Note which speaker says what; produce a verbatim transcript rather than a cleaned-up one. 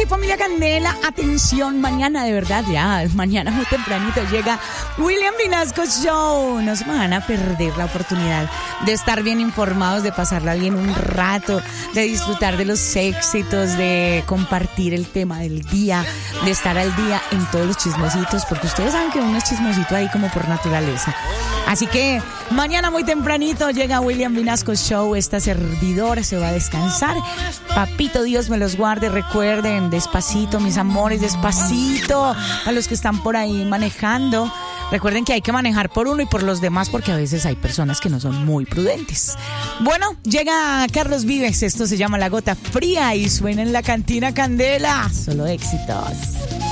Speaker 1: Ok, familia Candela, atención, mañana de verdad, ya, mañana muy tempranito llega William Vinasco Show. No se van a perder la oportunidad de estar bien informados, de pasarla bien un rato, de disfrutar de los éxitos, de compartir el tema del día, de estar al día en todos los chismositos, porque ustedes saben que uno es chismosito ahí como por naturaleza. Así que mañana muy tempranito llega William Vinasco Show. Esta servidora se va a descansar. Papito Dios me los guarde. Recuerden, despacito, mis amores, despacito. A los que están por ahí manejando, recuerden que hay que manejar por uno y por los demás, porque a veces hay personas que no son muy prudentes. Bueno, llega Carlos Vives. Esto se llama La Gota Fría y suena en la cantina Candela. Solo éxitos.